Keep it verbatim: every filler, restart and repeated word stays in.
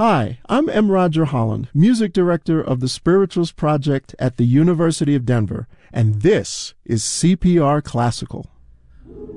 Hi, I'm M. Roger Holland, Music Director of the Spirituals Project at the University of Denver, and this is C P R Classical.